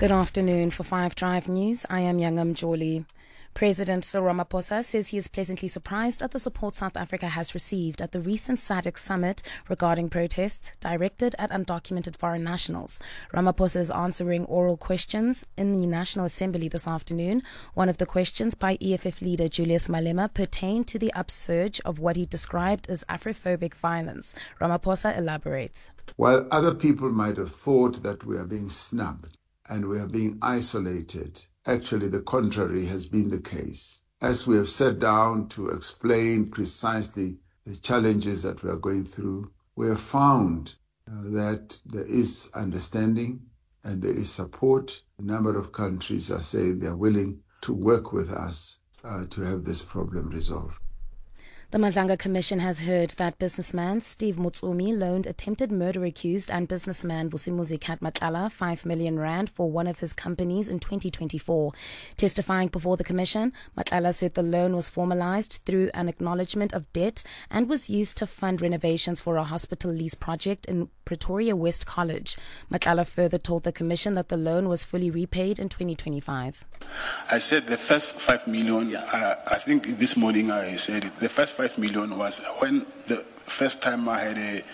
Good afternoon. For 5 Drive News, I am Yangam Joli. President Cyril Ramaphosa says he is pleasantly surprised at the support South Africa has received at the recent SADC summit regarding protests directed at undocumented foreign nationals. Ramaphosa is answering oral questions in the National Assembly this afternoon. One of the questions by EFF leader Julius Malema pertained to the upsurge of what he described as Afrophobic violence. Ramaphosa elaborates. While other people might have thought that we are being snubbed and we are being isolated, actually the contrary has been the case. As we have sat down to explain precisely the challenges that we are going through, we have found that there is understanding and there is support. A number of countries are saying they are willing to work with us to have this problem resolved. The Madlanga Commission has heard that businessman Steve Mutsumi loaned attempted murder accused and businessman Vusimuzi Matlala 5 million rand for one of his companies in 2024. Testifying before the commission, Matlala said the loan was formalized through an acknowledgement of debt and was used to fund renovations for a hospital lease project in Pretoria West College. Matlala further told the commission that the loan was fully repaid in 2025. I said the first 5 million, I think this morning I said it, the first 5 million was when the first time I had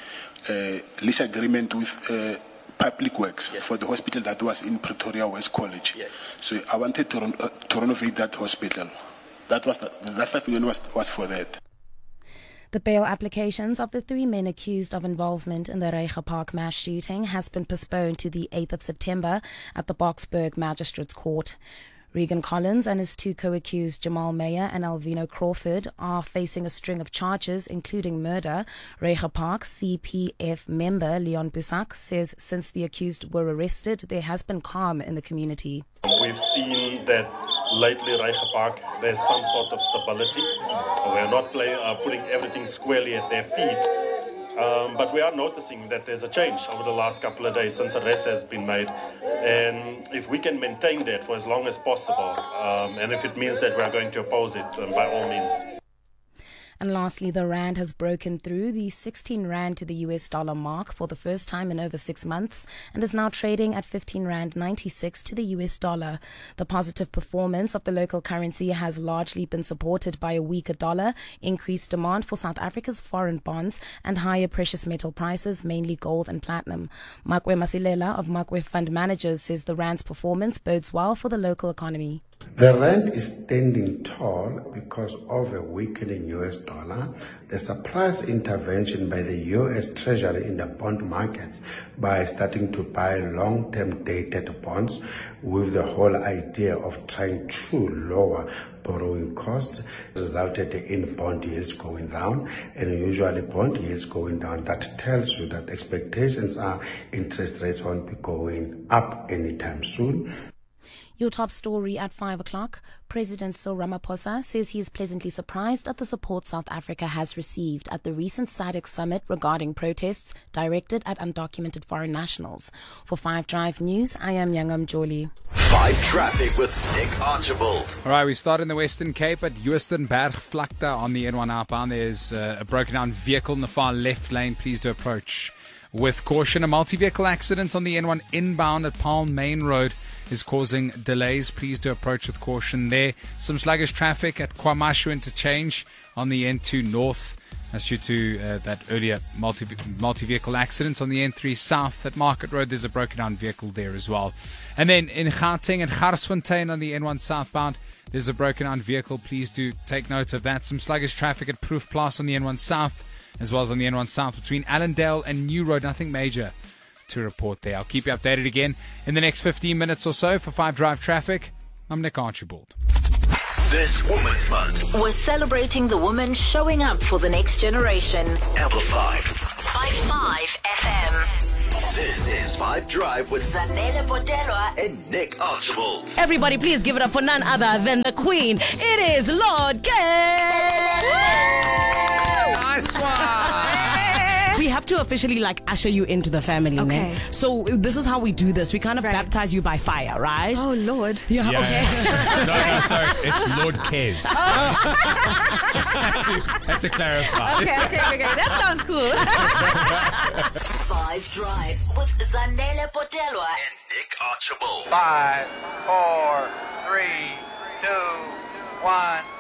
a lease agreement with Public Works for the hospital that was in Pretoria West College. So I wanted to renovate that hospital. That 5 million was for that. The bail applications of the 3 men accused of involvement in the Reiger Park mass shooting has been postponed to the 8th of September at the Boksburg Magistrates Court. Regan Collins and his 2 co-accused Jamal Meyer and Alvino Crawford are facing a string of charges, including murder. Reiger Park CPF member Leon Busak says since the accused were arrested, there has been calm in the community. We've seen that lately, Reiger Park, there's some sort of stability. We're not putting everything squarely at their feet. But we are noticing that there's a change over the last couple of days since arrest has been made. And if we can maintain that for as long as possible, and if it means that we are going to oppose it, by all means. And lastly, the rand has broken through the 16 rand to the US dollar mark for the first time in over 6 months and is now trading at 15 rand 96 to the US dollar. The positive performance of the local currency has largely been supported by a weaker dollar, increased demand for South Africa's foreign bonds and higher precious metal prices, mainly gold and platinum. Makwe Masilela of Makwe Fund Managers says the rand's performance bodes well for the local economy. The rand is standing tall because of a weakening US dollar, the surprise intervention by the US Treasury in the bond markets by starting to buy long-term dated bonds with the whole idea of trying to lower borrowing costs resulted in bond yields going down, and usually bond yields going down, that tells you that expectations are interest rates won't be going up anytime soon. Your top story at 5 o'clock. President Cyril Ramaphosa says he is pleasantly surprised at the support South Africa has received at the recent SADC summit regarding protests directed at undocumented foreign nationals. For 5 Drive News, I am Yangam Joli. 5 Traffic with Nick Archibald. All right, we start in the Western Cape at Joostenberg Vlakte on the N1 outbound. There's a broken down vehicle in the far left lane. Please do approach with caution. A multi-vehicle accident on the N1 inbound at Palm Main Road is causing delays. Please do approach with caution there. Some sluggish traffic at KwaMashu interchange on the N2 North. That's due to that earlier multi-vehicle accident on the N3 South at Market Road. There's a broken down vehicle there as well. And then in Gauteng and Garsfontein on the N1 southbound, there's a broken down vehicle. Please do take note of that. Some sluggish traffic at Proefplaas on the N1 South, as well as on the N1 South between Allendale and New Road. Nothing major to report there. I'll keep you updated again in the next 15 minutes or so for 5 Drive Traffic. I'm Nick Archibald. This Women's Month, we're celebrating the women showing up for the next generation. Amplified by 5 FM. This is 5 Drive with Zanele Potelwa and Nick Archibald. Everybody, please give it up for none other than the Queen. It is Lord Gay. Nice one. We have to officially usher you into the family. Okay. Ne? So this is how we do this. We kind of baptize you by fire, right? Oh, Lord. Yeah. Okay. No, sorry. It's Lord Kez. Just had to clarify. Okay. That sounds cool. 5 Drive with Zanele Potelwa and Nick Archibald. 5, 4, 3, 2, 1.